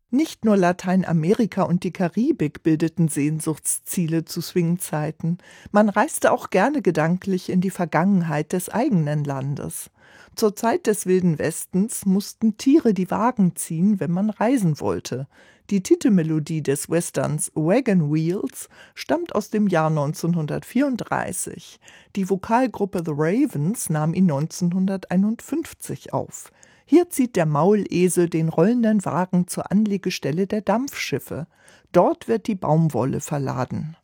Nicht nur Lateinamerika und die Karibik bildeten Sehnsuchtsziele zu Swing-Zeiten. Man reiste auch gerne gedanklich in die Vergangenheit des eigenen Landes. Zur Zeit des Wilden Westens mussten Tiere die Wagen ziehen, wenn man reisen wollte. Die Titelmelodie des Westerns Wagon Wheels stammt aus dem Jahr 1934. Die Vokalgruppe The Ravens nahm ihn 1951 auf. Hier zieht der Maulesel den rollenden Wagen zur Anlegestelle der Dampfschiffe. Dort wird die Baumwolle verladen.